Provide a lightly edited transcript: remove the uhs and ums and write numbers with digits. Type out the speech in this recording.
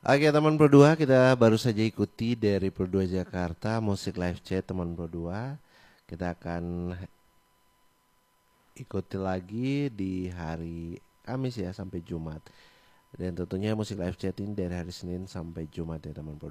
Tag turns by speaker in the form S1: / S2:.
S1: Oke teman Pro 2, kita baru saja ikuti dari Pro 2 Jakarta musik live chat teman Pro 2. Kita akan ikuti lagi di hari Kamis ya sampai Jumat. Dan tentunya musik live chat ini dari hari Senin sampai Jumat ya teman Pro